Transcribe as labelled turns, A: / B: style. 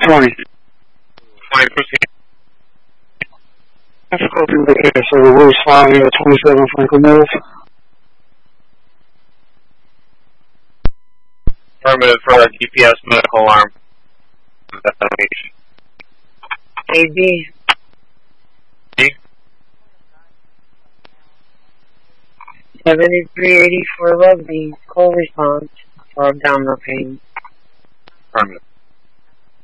A: 20.
B: 20, proceed.
A: Difficulty with the air, so the Willis flying at 27 Franklin Mills.
B: Affirmative for a DPS medical alarm.
C: AB.
B: B.
C: 7384 Rugby, call response for abdominal pain.
B: Affirmative.